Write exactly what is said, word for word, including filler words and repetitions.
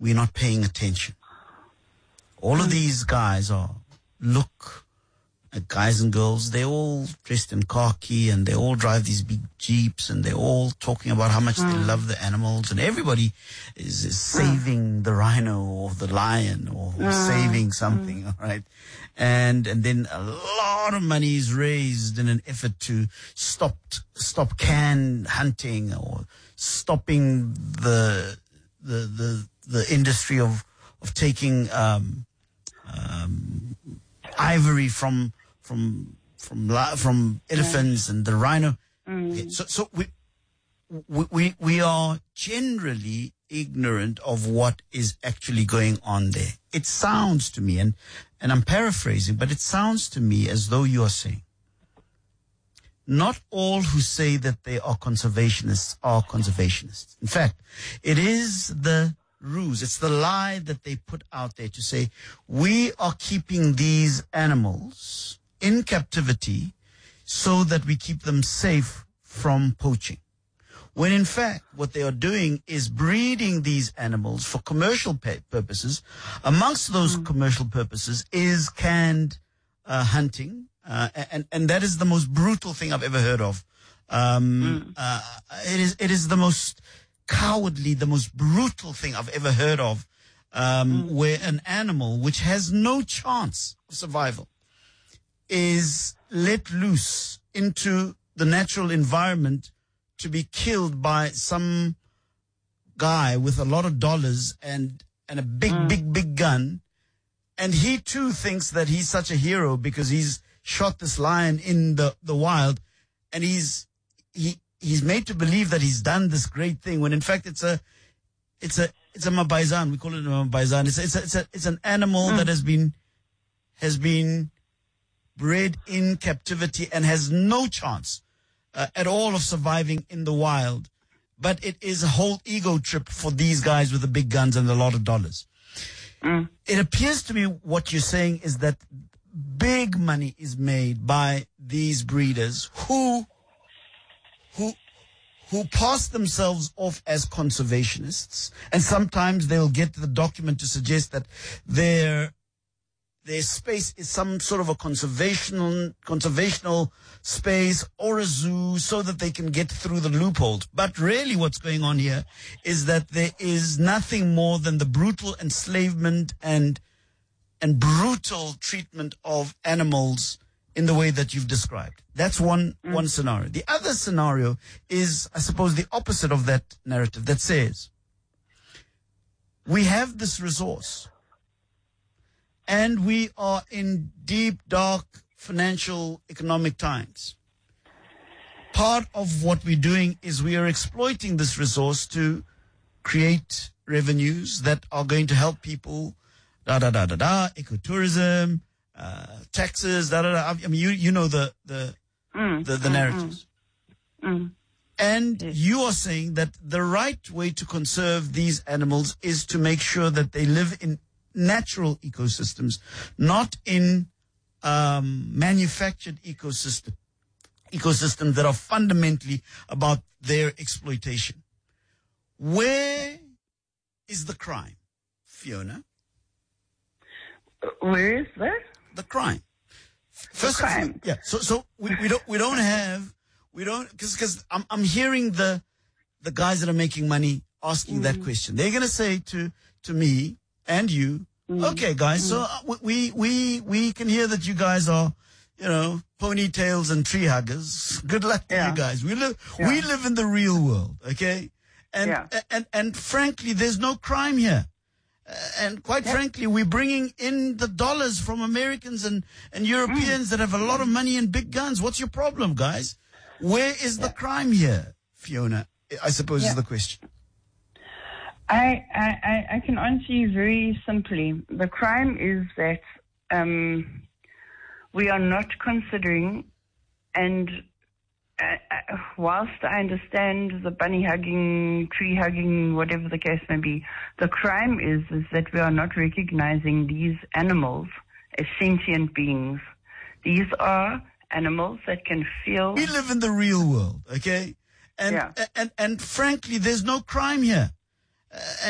we're not paying attention. All of these guys are, look at guys and girls, they're all dressed in khaki and they all drive these big jeeps and they're all talking about how much mm. they love the animals, and everybody is, is saving mm. the rhino or the lion or mm. saving something, mm. all right? And, and then a lot of money is raised in an effort to stop, stop can hunting or stopping the, the, the, the industry of, of taking, um, um, ivory from, from, from, from elephants and the rhino. Mm. Okay, so, so we, we, we are generally ignorant of what is actually going on there. It sounds to me, and, and I'm paraphrasing, but it sounds to me as though you are saying, not all who say that they are conservationists are conservationists. In fact, it is the ruse, it's the lie that they put out there to say, we are keeping these animals in captivity so that we keep them safe from poaching. When in fact, what they are doing is breeding these animals for commercial purposes. Amongst those mm. commercial purposes is canned uh, hunting, uh, and, and that is the most brutal thing I've ever heard of. Um, mm. uh, it is, it is the most cowardly, the most brutal thing I've ever heard of, um, mm. where an animal which has no chance of survival is let loose into the natural environment to be killed by some guy with a lot of dollars and, and a big, mm. big, big gun. And he too thinks that he's such a hero because he's shot this lion in the, the wild, and he's, he, he's made to believe that he's done this great thing when in fact it's a, it's a, it's a mabaizan. We call it a mabaizan. It's a, it's a, it's a, it's an animal mm. that has been, has been bred in captivity and has no chance uh, at all of surviving in the wild. But it is a whole ego trip for these guys with the big guns and a lot of dollars. Mm. It appears to me what you're saying is that big money is made by these breeders who, who, who pass themselves off as conservationists, and sometimes they'll get the document to suggest that their their space is some sort of a conservational conservational space or a zoo so that they can get through the loopholes. But really what's going on here is that there is nothing more than the brutal enslavement and and brutal treatment of animals in the way that you've described. That's one, mm. one scenario. The other scenario is, I suppose, the opposite of that narrative that says, we have this resource and we are in deep, dark financial, economic times. Part of what we're doing is we are exploiting this resource to create revenues that are going to help people, da, da, da, da, da, ecotourism, Uh, taxes, da, da, da. I mean, you, you know the, the, mm, the, the narratives. Mm, mm. And yes. you are saying that the right way to conserve these animals is to make sure that they live in natural ecosystems, not in, um, manufactured ecosystem, ecosystems that are fundamentally about their exploitation. Where is the crime, Fiona? Where is that? The crime. First the crime. Of all, yeah. So, so we, we don't, we don't have, we don't, cause, cause I'm, I'm hearing the, the guys that are making money asking mm. that question. They're going to say to, to me and you, mm. okay, guys, mm. so uh, we, we, we can hear that you guys are, you know, ponytails and tree huggers. Good luck to yeah. you guys. We live, yeah. we live in the real world. Okay. And, yeah. and, and, and frankly, there's no crime here. Uh, and quite yep. frankly, we're bringing in the dollars from Americans and, and Europeans mm. that have a lot of money and big guns. What's your problem, guys? Where is the yep. crime here, Fiona? I suppose yep. is the question. I, I, I can answer you very simply. The crime is that um, we are not considering, and uh, uh, whilst I understand the bunny hugging, tree hugging, whatever the case may be, the crime is, is that we are not recognizing these animals as sentient beings. These are animals that can feel. We live in the real world, okay? And, yeah. and, and, and frankly, there's no crime here. Uh,